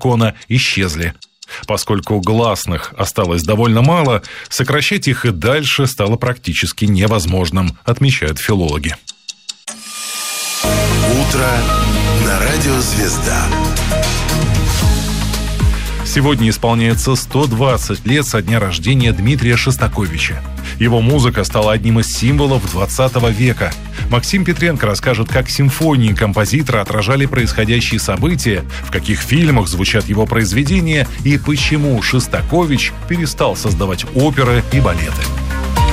закона исчезли. Поскольку гласных осталось довольно мало, сокращать их и дальше стало практически невозможным, отмечают филологи. Утро на радио «Звезда». Сегодня исполняется 120 лет со дня рождения Дмитрия Шостаковича. Его музыка стала одним из символов 20 века. Максим Петренко расскажет, как симфонии композитора отражали происходящие события, в каких фильмах звучат его произведения и почему Шостакович перестал создавать оперы и балеты.